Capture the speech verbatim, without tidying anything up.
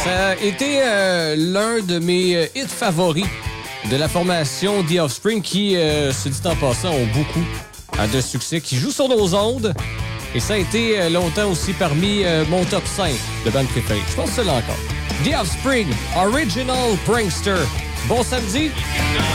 Ça a été euh, l'un de mes euh, hits favoris de la formation The Offspring qui, euh, se dit en passant, ont beaucoup euh, de succès, qui jouent sur nos ondes. Et ça a été euh, longtemps aussi parmi euh, mon top cinq de bandes préférées. Je pense que c'est là encore. The Offspring, Original Prankster. Bon samedi!